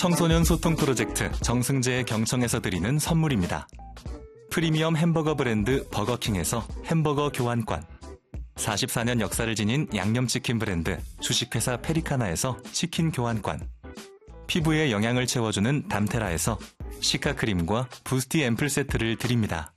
청소년 소통 프로젝트 정승재의 경청에서 드리는 선물입니다. 프리미엄 햄버거 브랜드 버거킹에서 햄버거 교환권, 44년 역사를 지닌 양념치킨 브랜드 주식회사 페리카나에서 치킨 교환권, 피부에 영양을 채워주는 담테라에서 시카크림과 부스티 앰플 세트를 드립니다.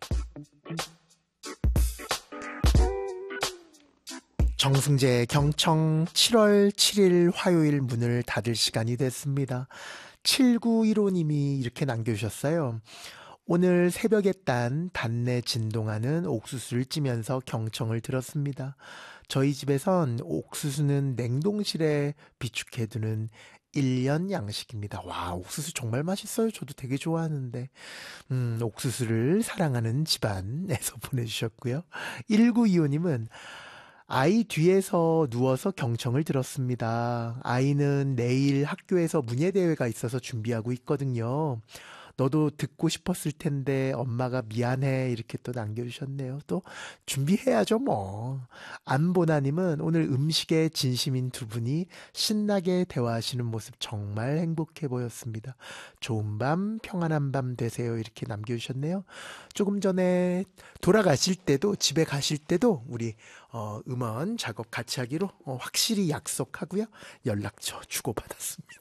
정승재의 경청 7월 7일 화요일 문을 닫을 시간이 됐습니다. 7915님이 이렇게 남겨주셨어요. 오늘 새벽에 딴 단내 진동하는 옥수수를 찌면서 경청을 들었습니다. 저희 집에선 옥수수는 냉동실에 비축해두는 1년 양식입니다. 와, 옥수수 정말 맛있어요. 저도 되게 좋아하는데. 옥수수를 사랑하는 집안에서 보내주셨고요. 1925님은 아이 뒤에서 누워서 경청을 들었습니다. 아이는 내일 학교에서 문예대회가 있어서 준비하고 있거든요. 너도 듣고 싶었을 텐데 엄마가 미안해 이렇게 또 남겨주셨네요. 또 준비해야죠 뭐. 안보나님은 오늘 음식에 진심인 두 분이 신나게 대화하시는 모습 정말 행복해 보였습니다. 좋은 밤 평안한 밤 되세요 이렇게 남겨주셨네요. 조금 전에 돌아가실 때도 집에 가실 때도 우리 음원 작업 같이 하기로 확실히 약속하고요. 연락처 주고받았습니다.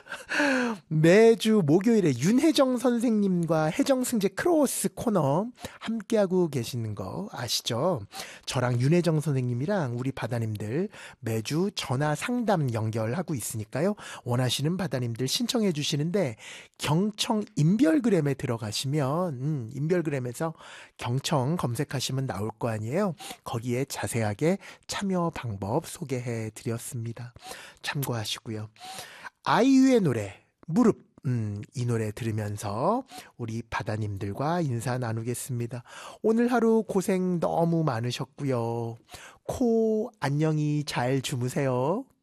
매주 목요일에 윤혜정 선생님과 혜정승재 크로스 코너 함께하고 계시는 거 아시죠? 저랑 윤혜정 선생님이랑 우리 바다님들 매주 전화 상담 연결하고 있으니까요. 원하시는 바다님들 신청해 주시는데 경청 인별그램에 들어가시면 인별그램에서 경청 검색하시면 나올 거 아니에요. 거기에 자세하게 참여 방법 소개해 드렸습니다. 참고하시고요. 아이유의 노래 무릎, 이 노래 들으면서 우리 바다님들과 인사 나누겠습니다. 오늘 하루 고생 너무 많으셨고요. 코 안녕히 잘 주무세요.